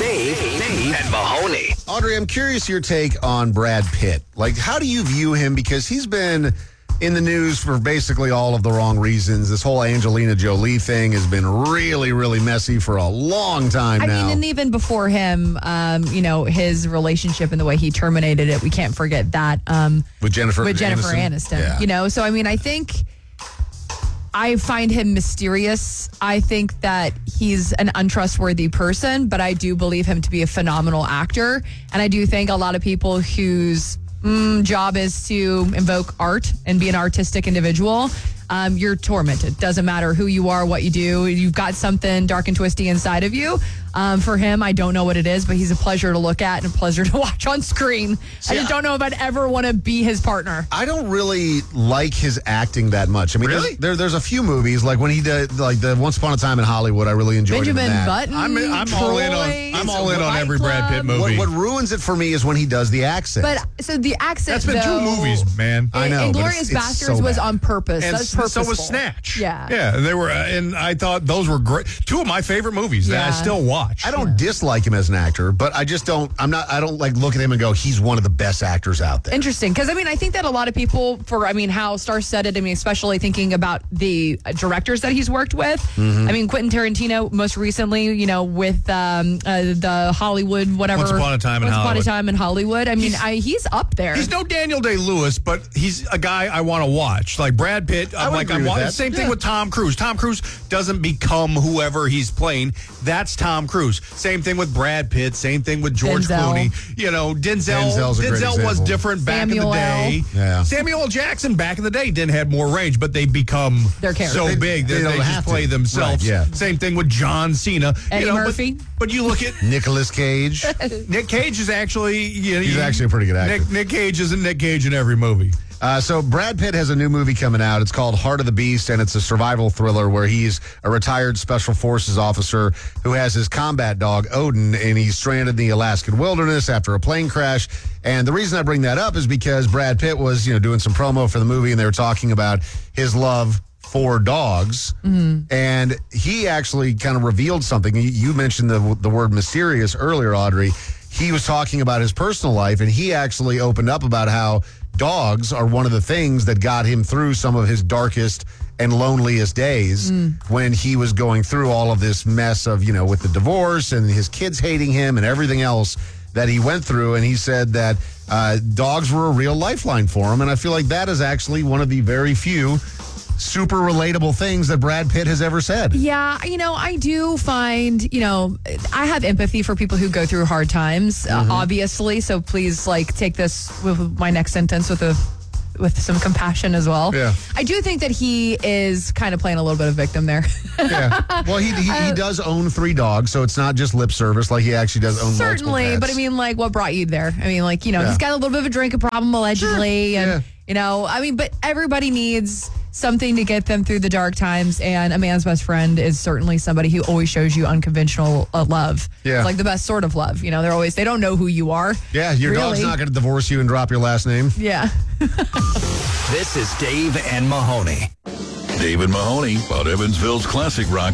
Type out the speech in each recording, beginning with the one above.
Dave and Mahoney. Audrey, I'm curious your take on Brad Pitt. Like, how do you view him? Because he's been in the news for basically all of the wrong reasons. This whole Angelina Jolie thing has been really, really messy for a long time now. I mean, and even before him, his relationship and the way he terminated it, we can't forget that. With Jennifer Aniston. Yeah. So, I mean, I think I find him mysterious. I think that he's an untrustworthy person, but I do believe him to be a phenomenal actor. And I do think a lot of people whose job is to invoke art and be an artistic individual, you're tormented. Doesn't matter who you are, what you do. You've got something dark and twisty inside of you. For him, I don't know what it is, but he's a pleasure to look at and a pleasure to watch on screen. I just don't know if I'd ever want to be his partner. I don't really like his acting that much. I mean, Really? there's a few movies, like when he did like the Once Upon a Time in Hollywood, I really enjoyed him in Benjamin that. Button. I'm all in on. I'm all in on every Brad Pitt movie. What ruins it for me is when he does the accent. But so the accent, That's been two movies, man. I know, but Inglourious it's Bastards so was bad. on purpose. And That's purposeful. so was Snatch. Yeah. They were, and I thought those were great. Two of my favorite movies that I Yeah. still watch. I don't dislike him as an actor, but I just don't. I don't like look at him and go, he's one of the best actors out there. Interesting, because I mean, I think that a lot of people, how star-studded, especially thinking about the directors that he's worked with. Mm-hmm. I mean, Quentin Tarantino, most recently, with the Hollywood, whatever. Once Upon a Time in Hollywood. I mean, he's up there. He's no Daniel Day-Lewis, but he's a guy I want to watch. Like Brad Pitt, I'm would agree with that. Same thing with Tom Cruise. Tom Cruise doesn't become whoever he's playing. That's Tom Cruise. Same thing with Brad Pitt. Same thing with George Denzel. Clooney. Denzel's a great Denzel was example. different back in the Samuel day. Yeah. Samuel L. Jackson back in the day didn't have more range, but they become Their character. so big that They don't they have just to. play themselves. Right, yeah. Same thing with John Cena. Eddie Murphy. But you look at Nicolas Cage. Nick Cage is actually He's actually a pretty good actor. Nick Cage isn't Nick Cage in every movie. So Brad Pitt has a new movie coming out. It's called Heart of the Beast, and it's a survival thriller where he's a retired special forces officer who has his combat dog, Odin, and he's stranded in the Alaskan wilderness after a plane crash. And the reason I bring that up is because Brad Pitt was, doing some promo for the movie, and they were talking about his love for dogs. Mm-hmm. And he actually kind of revealed something. You mentioned the word mysterious earlier, Audrey. He was talking about his personal life, and he actually opened up about how dogs are one of the things that got him through some of his darkest and loneliest days when he was going through all of this mess of, with the divorce and his kids hating him and everything else that he went through. And he said that dogs were a real lifeline for him. And I feel like that is actually one of the very few super relatable things that Brad Pitt has ever said. Yeah, I do find, I have empathy for people who go through hard times, obviously. So please, take this with my next sentence with some compassion as well. Yeah. I do think that he is kind of playing a little bit of victim there. Yeah. Well, he does own 3 dogs, so it's not just lip service. Like, he actually does own Certainly, multiple but pets. what brought you there? He's got a little bit of a drinking problem allegedly. Sure. And, but everybody needs something to get them through the dark times, and a man's best friend is certainly somebody who always shows you unconventional love. Yeah. It's like the best sort of love. They don't know who you are. Yeah, your dog's not going to divorce you and drop your last name. Yeah. This is Dave and Mahoney. Dave and Mahoney on Evansville's Classic Rock,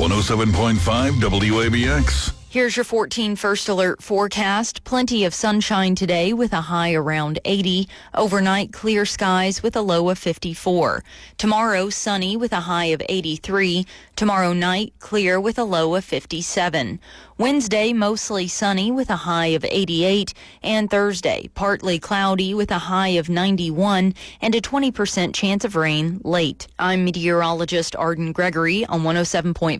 107.5 WABX. Here's your 14 First Alert forecast. Plenty of sunshine today with a high around 80. Overnight, clear skies with a low of 54. Tomorrow, sunny with a high of 83. Tomorrow night, clear with a low of 57. Wednesday, mostly sunny with a high of 88. And Thursday, partly cloudy with a high of 91 and a 20% chance of rain late. I'm meteorologist Arden Gregory on 107.5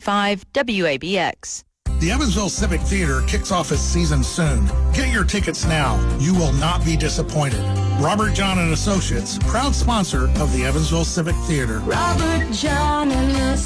WABX. The Evansville Civic Theater kicks off its season soon. Get your tickets now. You will not be disappointed. Robert John and Associates, proud sponsor of the Evansville Civic Theater. Robert John and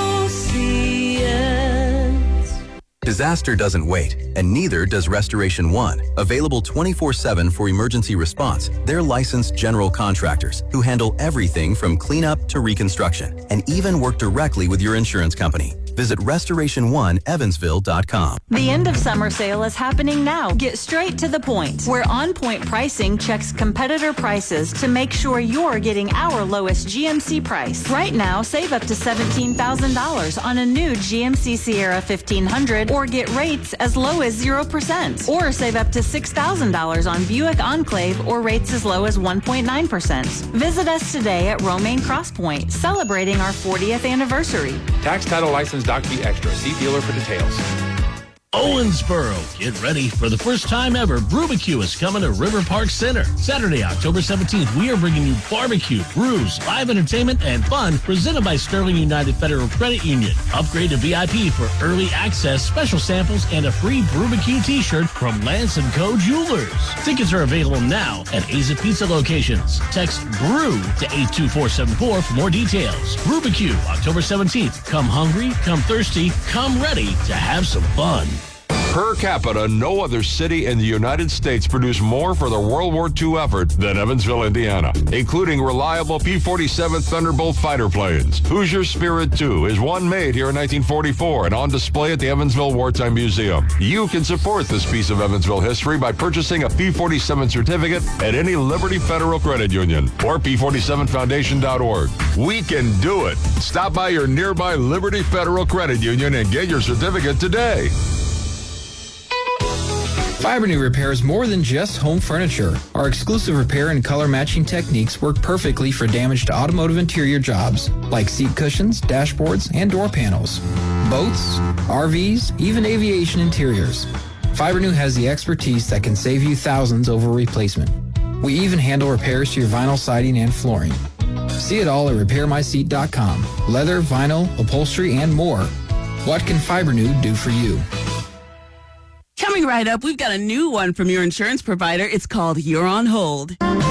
Associates. Disaster doesn't wait, and neither does Restoration One. Available 24/7 for emergency response, they're licensed general contractors who handle everything from cleanup to reconstruction, and even work directly with your insurance company. Visit restoration1evansville.com. The end of summer sale is happening now. Get straight to the point, where On Point Pricing checks competitor prices to make sure you're getting our lowest GMC price. Right now, save up to $17,000 on a new GMC Sierra 1500 or get rates as low as 0%. Or save up to $6,000 on Buick Enclave or rates as low as 1.9%. Visit us today at Romaine Cross Point, celebrating our 40th anniversary. Tax, title, license, doc fee extra. See dealer for details. Owensboro, get ready for the first time ever. Brubecue is coming to River Park Center. Saturday, October 17th, we are bringing you barbecue, brews, live entertainment, and fun presented by Sterling United Federal Credit Union. Upgrade to VIP for early access, special samples, and a free Brubecue t-shirt from Lance & Co. Jewelers. Tickets are available now at Aza Pizza locations. Text BREW to 82474 for more details. Brubecue, October 17th. Come hungry, come thirsty, come ready to have some fun. Per capita, no other city in the United States produced more for the World War II effort than Evansville, Indiana, including reliable P-47 Thunderbolt fighter planes. Hoosier Spirit 2 is one made here in 1944 and on display at the Evansville Wartime Museum. You can support this piece of Evansville history by purchasing a P-47 certificate at any Liberty Federal Credit Union or P47foundation.org. We can do it. Stop by your nearby Liberty Federal Credit Union and get your certificate today. Fibrenew repairs more than just home furniture. Our exclusive repair and color matching techniques work perfectly for damage to automotive interior jobs, like seat cushions, dashboards, and door panels. Boats, RVs, even aviation interiors. Fibrenew has the expertise that can save you thousands over replacement. We even handle repairs to your vinyl siding and flooring. See it all at repairmyseat.com. Leather, vinyl, upholstery, and more. What can Fibrenew do for you? Coming right up, we've got a new one from your insurance provider. It's called You're on Hold.